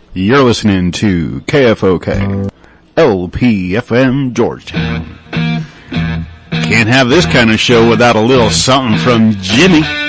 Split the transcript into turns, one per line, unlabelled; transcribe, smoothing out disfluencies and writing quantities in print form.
You're listening to KFOK, LPFM Georgetown. Can't have this kind of show without a little something from Jimmy.